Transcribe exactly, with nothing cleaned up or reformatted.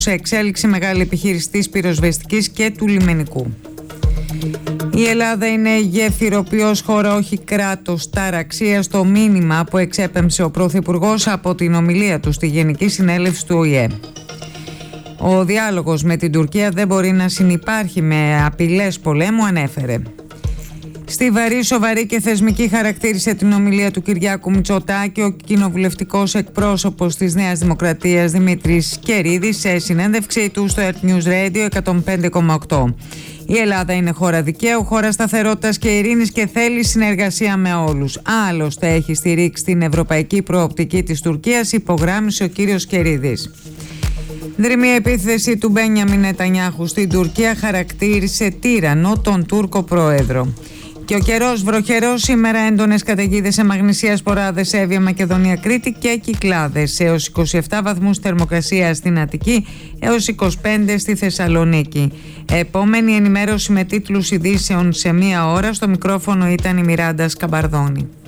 σε εξέλιξη μεγάλη επιχείρηση της πυροσβεστικής και του λιμενικού. Η Ελλάδα είναι γεφυροποιός χώρα, όχι κράτος ταραξίας, το μήνυμα που εξέπεμψε ο Πρωθυπουργός από την ομιλία του στη Γενική Συνέλευση του Ο Η Ε. Ο διάλογος με την Τουρκία δεν μπορεί να συνυπάρχει με απειλές πολέμου, ανέφερε. Στιβαρή, σοβαρή και θεσμική χαρακτήρισε την ομιλία του Κυριάκου Μητσοτάκη ο κοινοβουλευτικός εκπρόσωπος της Νέας Δημοκρατίας Δημήτρης Κερίδης σε συνέντευξή του στο Earth News Radio εκατόν πέντε κόμμα οκτώ. Η Ελλάδα είναι χώρα δικαίου, χώρα σταθερότητας και ειρήνης και θέλει συνεργασία με όλους. Άλλωστε έχει στηρίξει την ευρωπαϊκή προοπτική της Τουρκίας, υπογράμμισε ο κύριος Κερίδης. Δρυμή επίθεση του Μπένιαμιν Νετανιάχου στην Τουρκία χαρακτήρισε τύραννο τον Τούρκο πρόεδρο. Και ο καιρός βροχερός, σήμερα έντονες καταιγίδες σε Μαγνησία, Σποράδες, Εύβοια, Μακεδονία, Κρήτη και Κυκλάδες. Έως είκοσι επτά βαθμούς θερμοκρασία στην Αττική, έως είκοσι πέντε στη Θεσσαλονίκη. Επόμενη ενημέρωση με τίτλους ειδήσεων σε μία ώρα. Στο μικρόφωνο ήταν η Μιράντα Σκαμπαρδόνη.